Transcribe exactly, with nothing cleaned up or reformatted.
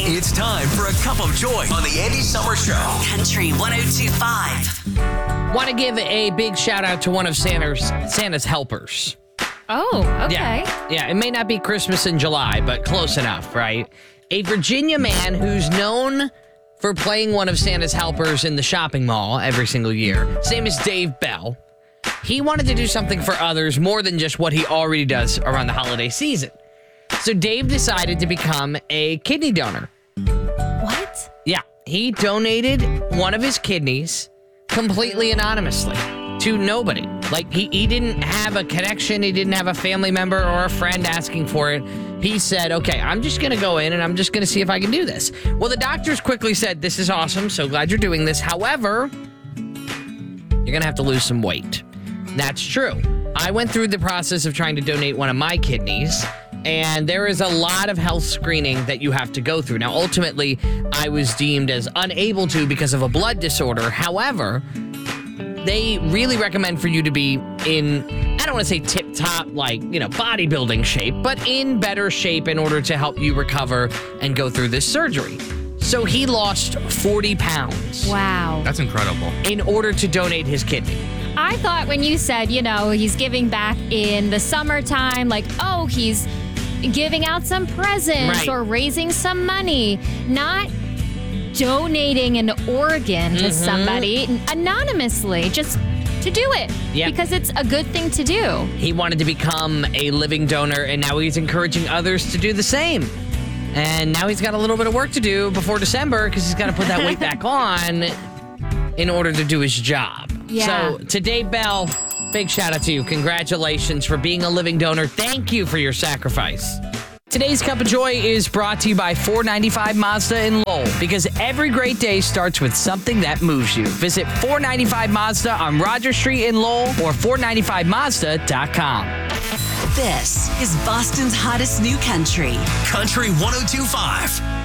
It's time for a cup of joy on the Andy Summer Show. Country one oh two point five. Want to give a big shout out to one of Santa's, Santa's helpers. Oh, okay. Yeah. yeah, it may not be Christmas in July, but close enough, right? A Virginia man who's known for playing one of Santa's helpers in the shopping mall every single year. His name is Dave Bell. He wanted to do something for others more than just what he already does around the holiday season. So Dave decided to become a kidney donor. What? Yeah, he donated one of his kidneys completely anonymously to nobody. Like, he, he didn't have a connection. He didn't have a family member or a friend asking for it. He said, okay, I'm just going to go in and I'm just going to see if I can do this. Well, the doctors quickly said, this is awesome. So glad you're doing this. However, you're going to have to lose some weight. That's true. I went through the process of trying to donate one of my kidneys, and there is a lot of health screening that you have to go through. Now, ultimately, I was deemed as unable to because of a blood disorder. However, they really recommend for you to be in, I don't want to say tip-top, like, you know, bodybuilding shape, but in better shape in order to help you recover and go through this surgery. So he lost forty pounds. Wow. That's incredible. In order to donate his kidney. I thought when you said, you know, he's giving back in the summertime, like, oh, he's giving out some presents Right. or raising some money, not donating an organ to Mhm. somebody anonymously, just to do it. Yep. Because it's a good thing to do. He wanted to become a living donor, and now he's encouraging others to do the same. And now he's got a little bit of work to do before December because he's got to put that weight back on in order to do his job. Yeah. So to Dave Bell, big shout out to you. Congratulations for being a living donor. Thank you for your sacrifice. Today's Cup of Joy is brought to you by four ninety-five Mazda in Lowell, because every great day starts with something that moves you. Visit four ninety-five Mazda on Rogers Street in Lowell or four ninety-five mazda dot com. This is Boston's hottest new country. Country one oh two point five.